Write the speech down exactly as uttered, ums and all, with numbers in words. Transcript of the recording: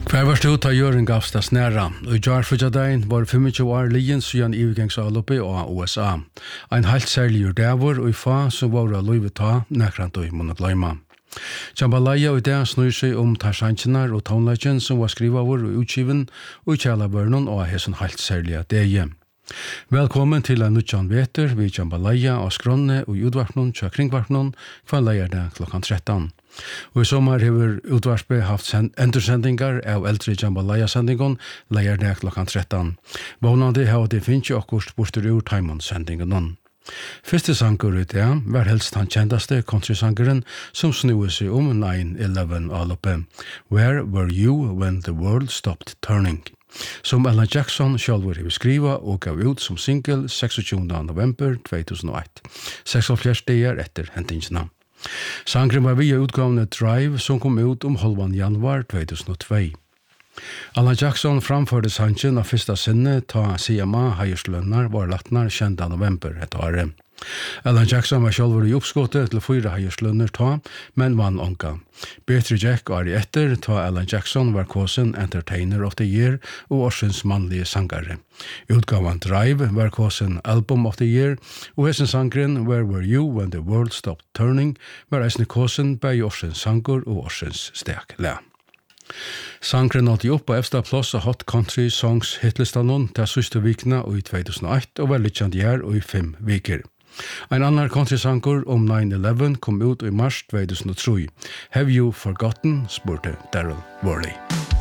Hver var stod ta Jørgen Gavstas næra, og i jar fyrtjadagen var tjúgu år lijen siden ivgangsaloppet av U S A. Ein heilt særlig dævor og i fa som var av løyve ta nekrant og monogløyma. Jambalaya og det snur seg om tarsankinar og tonleggen som var skriva vår og utgiven og i kjælabørnen og hesson heilt særlig dege. Velkommen til en nutjan veter ved Jambalaya og skronne og utvarpnån tja kringvarpnån kvann leier det klokkan tretton. Og i sommer har utvarpet haft endursendingar av eldre Jambalaya-sendingen leier det klokkan tretton. Vånande har det finnes akkurst borter ur Taimond-sendingen. Første sanger ut det var helst han kjendaste countrysangeren som snue seg om nine eleven alloppet. Where were you when the world stopped turning? Som Alan Jackson sjálfur hefur skriva og gav ut som single tjueseks november tvö þúsund og eitt, seksogfjøruti dagar etter hentingina. Sangren var via utgavne Drive som kom ut om halvan januar tvö þúsund og tvö. Alan Jackson framførde sangen av fyrsta sinne ta C M A heijerslønnar var latnar tjuende november et året. Alan Jackson var sjálfur i oppskottet til fyra heijerslønner ta, men vann onka. Betre Jack var i etter ta Alan Jackson var kåsen Entertainer of the Year og årsens mannlige sangare. Utgavan Drive var kåsen Album of the Year, og hessen sangren Where Were You When the World Stopped Turning var eisne kåsen bei årsens sangur og årsens stek le. Sangren nådde opp på efsta plass av Hot Country Songs hitlistanon til siste vikna og i tvö þúsund og eitt og var lykkjand her og i fem viker. Ein annar countrysangur om nine eleven kom ut i mars tvö þúsund og tre. Have You Forgotten? Spurte Daryl Worley.